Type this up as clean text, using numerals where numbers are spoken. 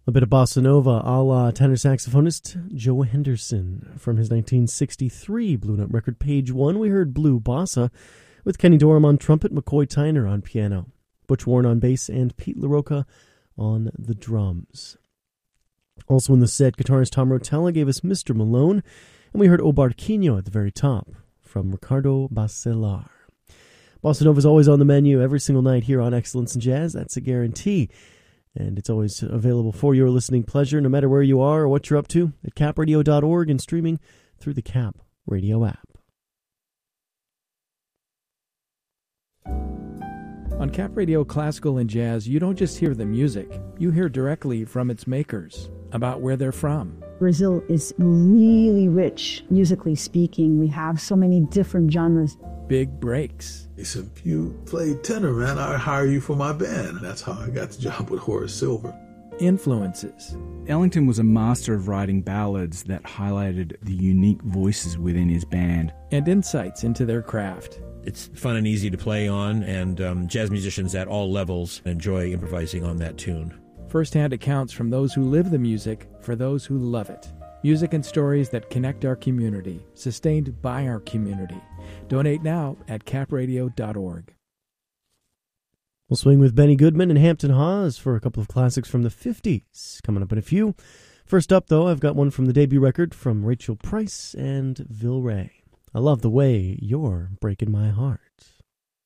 A bit of bossa nova a la tenor saxophonist Joe Henderson. From his 1963 Blue Note record, Page One, we heard Blue Bossa with Kenny Dorham on trumpet, McCoy Tyner on piano, Butch Warren on bass, and Pete LaRocca on the drums. Also in the set, guitarist Tom Rotella gave us Mr. Malone, and we heard O Barquinho at the very top from Ricardo Bacelar. Bossa Nova is always on the menu every single night here on Excellence in Jazz. That's a guarantee. And it's always available for your listening pleasure, no matter where you are or what you're up to, at capradio.org and streaming through the Cap Radio app. On Cap Radio Classical and Jazz, you don't just hear the music, you hear directly from its makers, about where they're from. Brazil is really rich, musically speaking. We have so many different genres. Big breaks. He said, if you play tenor, man, I'll hire you for my band. That's how I got the job with Horace Silver. Influences. Ellington was a master of writing ballads that highlighted the unique voices within his band. And insights into their craft. It's fun and easy to play on, and jazz musicians at all levels enjoy improvising on that tune. First-hand accounts from those who live the music for those who love it. Music and stories that connect our community, sustained by our community. Donate now at capradio.org. We'll swing with Benny Goodman and Hampton Hawes for a couple of classics from the 50s, coming up in a few. First up, though, I've got one from the debut record from Rachel Price and Vil Ray. I love the way you're breaking my heart.